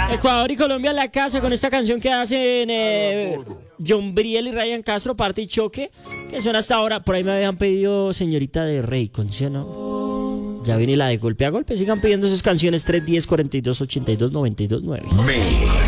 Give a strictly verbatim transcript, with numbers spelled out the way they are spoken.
Ecuador y Colombia en la casa con esta canción que hacen eh, John Briel y Ryan Castro, Parte y Choque, que suena hasta ahora. Por ahí me habían pedido Señorita de Rey, ¿sí, no? Ya viene la de Golpe a Golpe. Sigan pidiendo sus canciones. Tres uno cero, cuatro dos, ocho dos, nueve dos nueve.